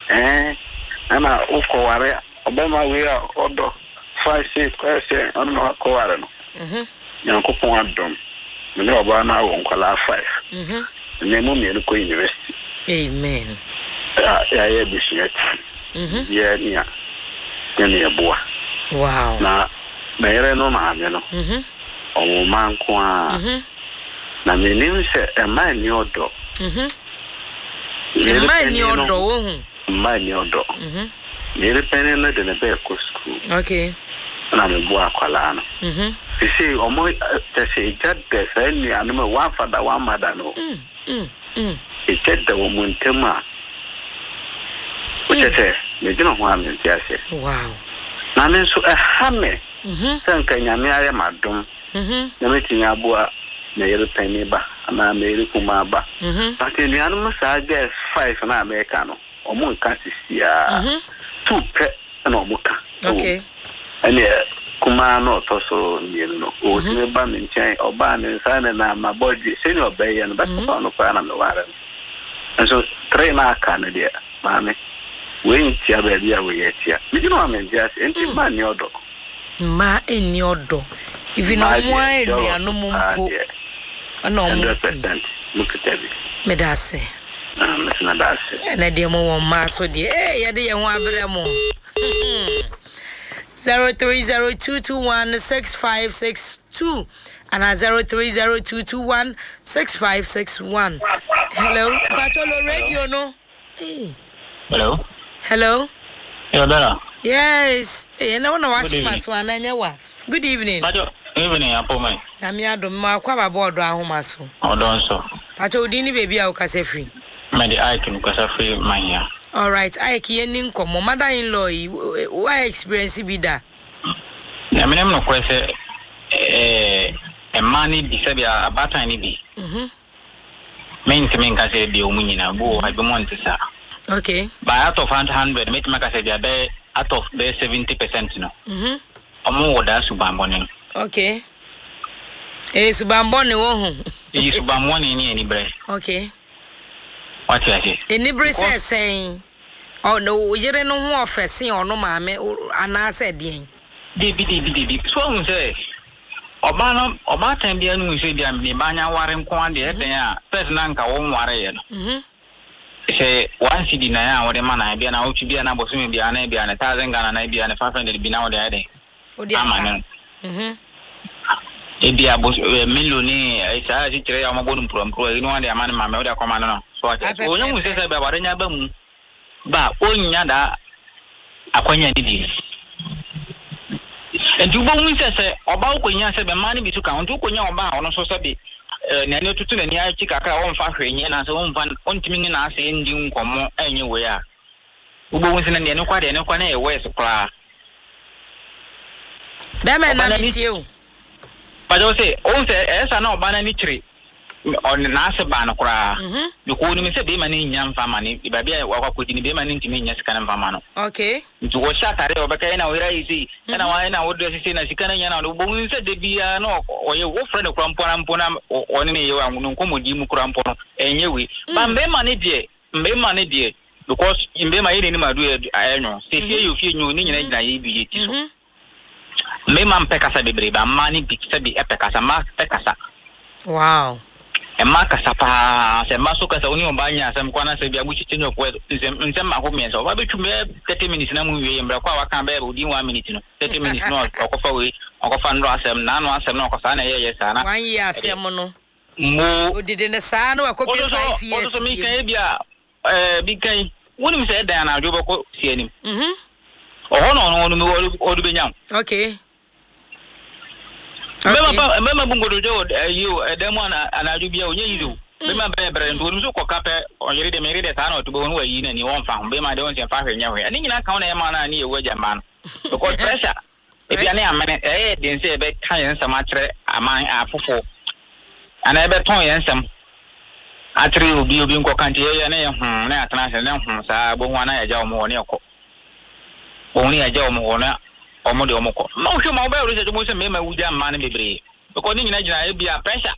ana ukoware obema we odo 5-6 kwese ono akoware no Yankopon adom me oba na wo nkwala 5 me mo me ko university amen ya bishnet ya niya ni eboa wow na mere no na ame no o man ko a na me nim se e man ni odo e man ni odo wo hu man ni odo mere pene na de na be ko school okay na me bo akwala no see omo say jadde say ni anuma one father one mother no it said the woman tema which say me dino ho am ntiase wow na me so hame sanka nyame are madom na me tinya boa na yere peni ba na me yere kuma ba but ni anuma sa get 5 na America no omo nka sisia 2 pe na omo ka okay and kuma no toso ni no o ti ba mi nchen oba ni sana na ma body senior obey and but no kwa na me ware and so train aka na dia mame we ntia ba bia we yetia mi di no am just enti ma ni odo even no more ni anu mumpo ana omo 100% mukitabi medase na dase na dia mo won ma so dia ya de ye ho abere mo 0302216562 and 0302216561. Hello, Batolo Radio no. Hey. Hello. Hello. Bella. Yes. You know na wash maswana nyewa. Good evening. Bajo, evening apo mai. Na mi adom ma kwa ba board ahoma so. Odon so. Bajo udini baby a ukase free. Me the icon ukase free mania. All right, I kieni nkomo mother-in-law why experience be that? Na me no kwese e mani bi se bia abata ni bi. Men se men ka se bi omunyina bo ha be monte sa. Okay. By out of 100 me ka se bia be out of be 70% no. Omo woda subambone. Okay. Subambone wo hu. Subambone ni bre. Okay. What you say? Enibre saying, oh no, yere no ho ofese ono maame ana se den. Di. So we say, oba tan bia no say bia me banya ware nko ade e den a first na nka wo ware ye no. Say one cedi na ya wo de mana bia na wo twi bia na boso me bia na 1000 Ghana na bia na 500 bi na wo de ade. Amane. E bia boso millioni isa si tire ya mabonu pro inu ade amane mame wo de akoma no. So onye mu se ba warenya ba mu ba onya da akwanya didi entu bo mu se oba okonya se be mani bi tuka ontu okonya oba ono so se bi na ne tutu na ni achi kakra won fa hwenye na se won fa ontimi ni na ase ndi nkomo enye we a ubo mu se na ne kwa de ne kwa na e wes kra da me na bitiu ba do se o se esa na oba na ni chiri on na se ba na kra ko ni me se be mani nyam fa mani ba bia wa ko di be mani ntimi nya sika na fa mano okay nti wo sha tare obeka na we raisi na wa na wo do sisi na sika na nya na bo mu se de bia no oye wo friend kra mpona oni ne ye wa no nkomodi mu kra mpona enye we ba mbe mani die because mbe ma yiri ni madu ayenyo se fie yo fie nyu ni nyina nyina ye bi yeti so mbe ma mpekasa bebre ba mani bi se bi epekasa ma pekasa wow Emma kasapa se maso kasa oni obanya asem kwa na se bia buchi chenyo kwa nsem akomi so ba betu me 30 minutes na mu wie mbra kwa waka ba odi 1 minute no 30 minutes no okofa we okofa ndo asem na no asem no okofa na ye sana 1 year asem no mo odide ne sa no akopi 5 years odo so mi kan bia bi kan woni mi se dan na ajobo ko si anim oho no odu benyam okay Mema bungo do you demo anaju bia onye yido mema bebre ndo nso kokape oyere de mere de ta na otubo won wa yi na ni won fa mema de won se fa hwenya hwe ani nyina ka na ema na ni ewa jama no because pressure e bia na amene den se be kan yen sam akere aman afofo ana ebe ton yen sam atri obi nko kante ye na ye na atana se na sa bo ho na ya ja o mo ne ekọ o ni ya ja o mo na omo de omo ko no hwe ma oba ro se mo se me ma wuja ma ne bebre because ni nyina gina e bia pressure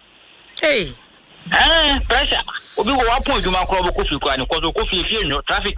hey pressure obi wo wa pon djuma kro bo ko fi kwa ni ko so ko fi nyo traffic